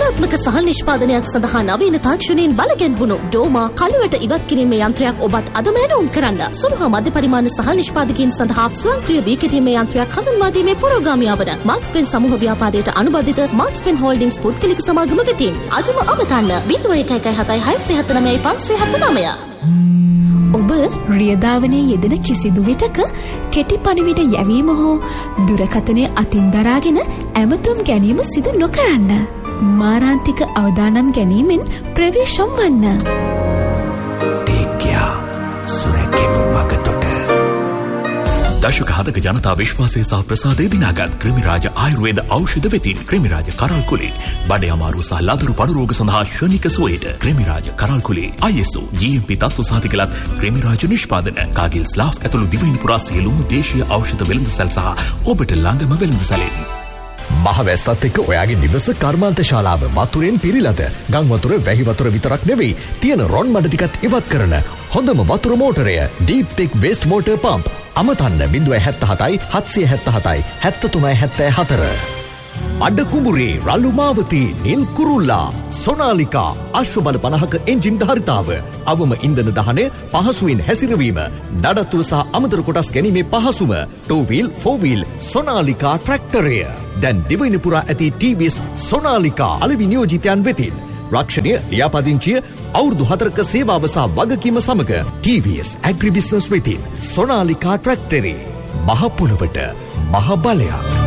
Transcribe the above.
ධනාත්මක සහල් නිෂ්පාදනයක් සඳහා නවීන තාක්ෂණයෙන් බලගැන්වුණු ඩෝමා කළුවට ඉවත් කිරීමේ යන්ත්‍රයක් ඔබත් අදම ඇනවුම් කරන්න. සුළු හා මධ්‍ය පරිමාණ සහල් නිෂ්පාදකයන් සඳහා ස්වයංක්‍රීය වී කෙටීමේ යන්ත්‍රයක් හඳුන්වා දීමේ පුරෝගාමී අවර මාක්ස්පෙන් සමූහ ව්‍යාපාරයට අනුබද්ධිත මාක්ස්පෙන් හෝල්ඩින්ග්ස් පුද්ගලික සමාගම වෙතින් අදම අමතන්න 01177579. ඔබ රියදාවනේ යෙදෙන කිසිදු විටක කෙටි පණිවිඩ යැවීම හෝ දුරකථනය අතින් දරාගෙන ඇමතුම් ගැනීම සිදු නොකරන්න. මාරාන්තික අවදානම් ගැනීමෙන් ප්‍රවේශම් වන්න. දශක හදක ජනතා විශ්වාසය සහ ප්‍රසාදය දිනාගත් ක්‍රිමිරාජ ආයුර්වේද ඖෂධ වෙතින් ක්‍රිමිරාජ කරල් කුලේ බඩ අමාරු සහ ලදරු පඩු රෝග සඳහා ශනික සුවයට ක්‍රිමිරාජ කරල් කුලේ ISO GMP තත්ත්ව සාධකලත් ක්‍රිමිරාජ නිෂ්පාදන කාගිල් ස්ලාෆ් ඇතුළු දිවයින පුරා සියලුම දේශීය ඖෂධ වෙළඳසැල් සහ ඔබට ළඟම වෙළඳසැලෙන් මහවැස්සත් එක්ක ඔයාගේ නිවස කර්මාන්ත ශාලාව වතුරෙන් පිරීලාද? ගම් වතුර වැහි වතුර විතරක් නෙවෙයි තියෙන රොන් මඩ ටිකත් ඉවත් කරන හොඳම වතුර මෝටරය Deep Tech Waste Water Pump. අමතන්න 077 777 7374. අඩ කුඹුරේ රළු මාවතී නිල් කුරුල්ලා සොනාලිකා අශ්වබල 50ක එන්ජින් ධාරිතාව අවම ඉන්ධන දහනය පහසුවෙන් හැසිරවීම නඩත්තුව සහ අමතර කොටස් ගැනීමේ පහසුම 2 wheel 4 wheel සොනාලිකා ට්‍රැක්ටරය දැන් දිවයින පුරා ඇති TVS සොනාලිකා අලෙවි නියෝජිතයන් වෙතින් රක්ෂණය ලියාපදිංචිය අවුරුදු 4ක සේවාව සහ වගකීම සමග TVS Agri Business වෙතින් සොනාලිකා ට්‍රැක්ටරේ මහ පොළවට මහ බලයක්.